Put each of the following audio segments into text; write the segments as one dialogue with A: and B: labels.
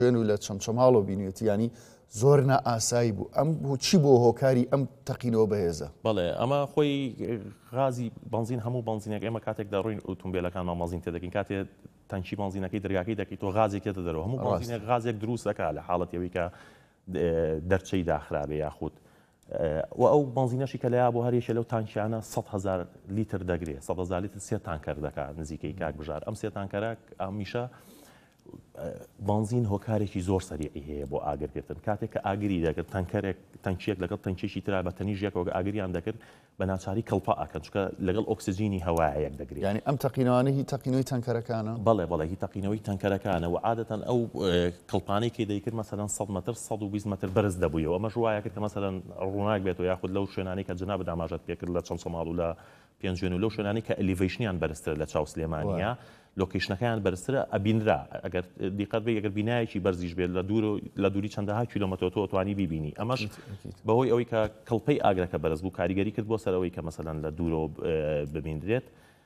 A: شوێن و لە چەمچەماڵەوە بینێتی ینی زۆر نائاسایی بوو ئەم چی بۆ هۆکاری ئەم تەقینەوە بەهێزە
B: بەڵێ ئەمە خۆی غازی بنزین هەموو بنزینێک ئێمە کاتێک دەڕۆین ئۆتۆمبیلەکانمان مازین تێدەکەین کاتێ تەنکی بنزینەکەی دەرگاکەی دەکەیت تۆ غازێکێتە دەرەوە هەموو بنزینێک غازێک دروست دەکات لە حاڵەتەوەی کە دەرچەی داخرابێ یاخود و ئەو بنزینەشی کە لەیا بۆ هەرێشە لەو تانکیانە 100,000 لیتر دەگرێت 100,000 لیتر 3 تانکەر دەکات نزیکەی کاک بژار ئەم 3 تانکەرە ئەمیشە بنزین هۆکارێکی زۆر سەریعی هەیە بۆ ئاگرکردن کاتێک کە ئاگری دەکرد تەنکەرێک تەنکیەک لەگەڵ تەنکیێکی ترا بە تەنیژێک وەگە ئاگریان دەکرد بە ناچاری کەڵپە ئاکەن چکە لەگەڵ ئۆکسسیجینی هەوایەک دەگرێت
A: ینی ئەم تەقینەوانە هی تەقینەوەی تەنکەرەکانە
B: بەڵێ هی تەقینەوەی تەنکەرەکانە و عادەتەن ئەو کڵپانەی کێ دەیکرد مەسەرەن 100 متر 120 متر بەرز دەبوویەوە ئەمە ژوایە کرد کە مەسەرەن ڕووناک بێتەوە یاخود لەو شوێنانی کە جناب داماژەت پێکرد لە چەند سەماڵ و لە پێنجێن و لەو شوێنانی کە ئەلیڤیشنیان بەرزتر لە چاو سلێمانیە لۆکیشنەکەیان بەرزترە ئەبینرا ئەگەر دیقەت بێ ئەگەر بینایەکی بەرزیش بێت لە دووری چەندەها کیلۆمەتر تۆ توانی بیبینی ئەمەش بەهۆی ئەوەی کە کڵپەی ئاگرەکە بەرز بوو کاریگەری کرد بۆ سەرەوەی کە مەسەلەن لە دوورەوە ببیندرێت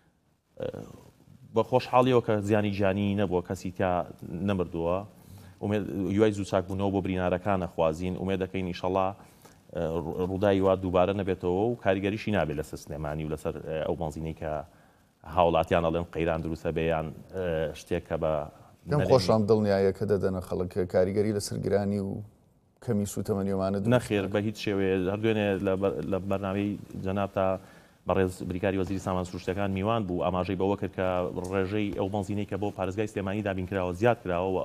B: بە خۆشحاڵیەوە کە زیانی گیانی نەبووە کەسی تا نەمردووە یوای زوو چاک بوونەوە بۆ برینارەکانە خوازین ئومێد دەکەین ئینشەڵا ڕووداوی وا دووبارە نەبێتەوە و کاریگەریشی نابێت لەسەر سلێمانی و لەسەر ئەو بنزینەی کە هاوڵاتیان ئەڵێن قەیران دروستە بێیان شتێک کە بە
A: پێم خۆشم دڵنیایە کە دەدەنە خەڵک کاریگەری لەسەر گرانی و کەمی سوتەمەنیێوانە
B: نەخێر بە هیچ شێوێ هەردوێنێ لە بەرنامەی جەناب تا بەڕێز بریکاری وەزیری سامان سروشتەکان میوان بوو ئاماژەی بەوە کرد کە ڕێژەی ئەو بنزینەی کە بۆ پارێزگای سلێمانی دابین کراوە زیاد کراوە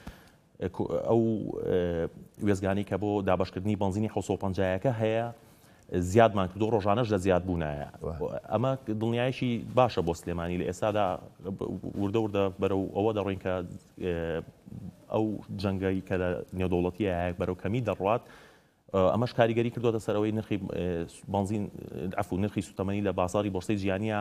B: ئەو وێزگانی کە بۆ دابشکردنی بنزینی 650 هەیە زیادمان کردو ڕۆژانەش لە زیاد بوونایە ئەمە دڵنیایشی باشە بۆ سلێمانی لە ئێستادا وردە بەرەو ئەوە دەڕۆین کە ئەو جەنگەی کە لە نێودەوڵەتیە هەیە بەرەو کەمی دەڕات ئەمەش کاریگەری کردوتە سەرەوەی نرخی بنزین عفو نرخی سوتەمەنی لە بازاری بۆرسەی جیهانیە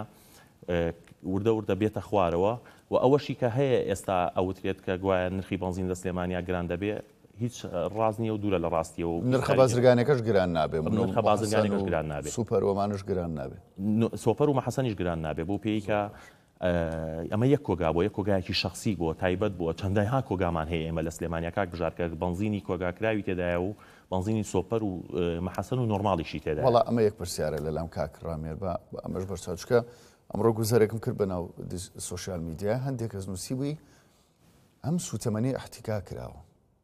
B: وردە بێتە خوارەوە و ئەوەشی کە هەیە ئێستا ئەوترێت کە گوایە نرخی بنزین لە سلێمانیا گران دەبێ هیچ ڕاز نییە و دوورە لە ڕاستیەوە
A: نرخە بازرگانەکەش گران نابێت
B: نرخە بازرگانێکش گران نابێت
A: سوپەرۆمانش گران نابێت
B: سۆپەر و مەحەسەنیش گران نابێت بۆ پێی کە ئەمە یەک کۆگا بۆ یەک کۆگایەکی شخصی بووە تایبەت بووە چەندای ها کۆگامان هەیە ئێمە لە سلێمانیا کاک بژار کە بنزینی کۆگاکراوی تێدایە و بنزینی سۆپەر و مەحەسەن و نۆرماڵیشی تێدایە
A: وەڵا ئەمە یەک پرسیارە لەلام کاک ڕامێر بە ئەمەش بەرچاوچکە ئەمڕۆ گوزارێکم کرد بەناو سوشیال میدیا هەندێک کەس نووسی بووی ئەم سوتەمەنی احتیکا کراوە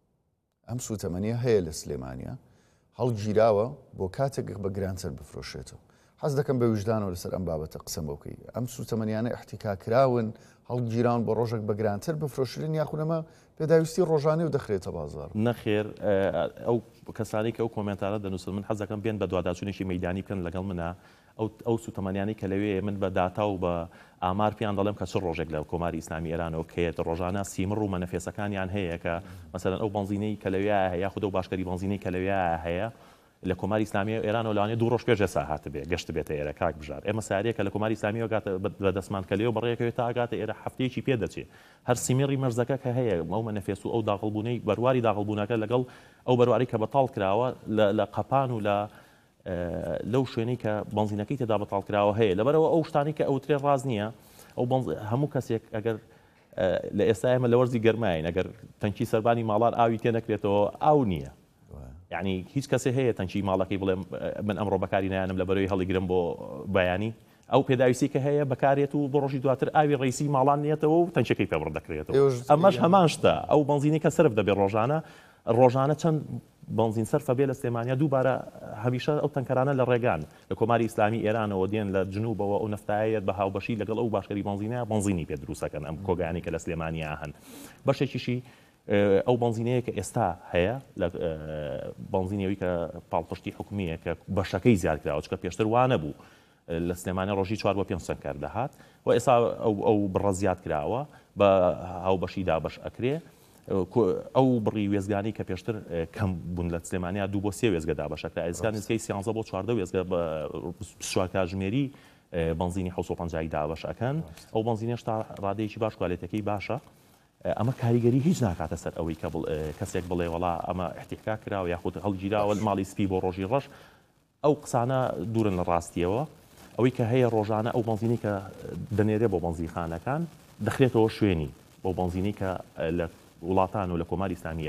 A: ئەم سوتەمەنیە هەیە لە سلێمانیا هەڵگیراوە بۆ کاتێک بە گرانتر بفرۆشێتەوە حەز دەکەم بە وجدانەوە لەسەر ئەم بابەتە قسەم بۆکەی ئەم سوتەمەنیانە احتیکا کراون هەڵگیراون بە ڕۆژێک بە گرانتر بفرۆشرین یاخونەمە پێداویستی ڕۆژانەی و دەخرێتە بازار
B: نەخێر ئەو کەسانی کە ئەو کۆمنتارە دەنووسن من حەز دەکەم بێن بە دوواداچوونێکی مەیدانی بکەن لەگەڵ منە ئەو سوتەمەنیانی کە لەوێ من بە داتا و بە ئامار پێیان دەڵێم کە چ ڕۆژێک لە کۆماری ئیسلامی ئێرانەوە کێت ڕۆژانە سیمڕ و مەنەفێسەکانیان هەیە کە مەسەلەن ئەو بنزینەی کە لەوێ هەیە خودە و باشکاری بنزینەی کە لەوێ هەیە لە کۆماری ئیسلامی ئێرانەوە لەوانێ 2 ڕۆژ پێش ئێستا هاتبێ گەشت بێتە ئێرە کاک بژار ئێمە ساریەکە لە کۆماری ئیسلامی گاتە بە دەسمان کە لێو بەڕێکەوێت تا ئاگاتە ئێرە هەفتەیەکی پێ دەچێت هەر سیمێڕی مەرزەکە کە هەیە ئەو مەنەفێس و ئەو داغڵبوونەی بەرواری داغڵبوونەکە لەگەڵ ئەو بەرواری کە بەتاڵ کراوە لە قەپان و لەو شوێنەی کە بنزینەکەی تێدا بەتاڵ کراوە هەیە لەبەرەوە ئەو شتانی کە ئەوترێ ڕاز نییە ئەو هەموو کەسێک ئەگەر لە ئێستا ئێمە لە وەرزی گەرماین ئەگەر تەنکی سەربانی ماڵان ئاوی تێ نەکرێتەوە ئاو نییە یعنی هیچ کەسێ هەیە تەنکی ماڵەکەی بڵێ من ئەمڕۆ بەکاری نایانم لە بەرەوەی هەڵیگرم بۆ بەیانی ئەو پێداویستی کە هەیە بەکارێت و بۆ ڕۆژی دواتر ئاوی ڕیسی ماڵان نیێتەوە و تەنچەکەی پێبڕ دەکرێتەوە ئەمەش هەمان شتە ئەو بنزینی کە سرف دەبێت ڕۆژانە چەند بنزین سەرفە بێ لە سلێمانیا دووبارە هەمیشە ئەو تەنکەرانە لە ڕێگان لە کۆماری ئیسلامی ئێرانەوە دێن لە جنوبەوە ئەو نەفتایەت بە هاوبەشی لەگەڵ ئەو باشکاری بنزینە بنزینی پێ دروستەکەن ئەم کۆگایانی کە لە سلێمانیا هەن بەشێکیشی ئەو بنزینەیە کە ئێستا هەیە لە بنزینەوەی کە پاڵپشتی حکومیە کە بەشەکەی زیاد کراوە چکە پێشتر وانە بوو لە سلێمانیا ڕۆژی 4 بۆ 5 تەنکەر دەهات و ئێستا ئەو بڕە زیاد کراوە بە هاوبەشی دابەش ئەکرێ ئەو بڕی وێزگانی کە پێشتر کەم بوون لە سلێمانیا 2 بۆ 3 وێزگە دابەشەکرا ئێستا نزیکەی 13 بۆ 14 وێزگە بە 24 کاتژمێری بنزینی 650 دابەش ئەکەن ئەو بنزینێش تا ڕادەیەکی باش کوالێتەکەی باشە ئەمە کاریگەری هیچ ناکاتە سەر ئەوەی کە کەسێک بڵێ وەڵا ئەمە احتیکا کراوە یاخود هەڵگیراوە ماڵی سپی بۆ ڕۆژی ڕەش ئەو قسانە دوورن لە ڕاستیەوە ئەوەی کە هەیە ڕۆژانە ئەو بنزینی کە دەنێرێ بۆ بنزینخانەکان دەخرێتەوە شوێنی بۆ بنزینی کە لە وڵاتان و لە کۆماری ئیسلامی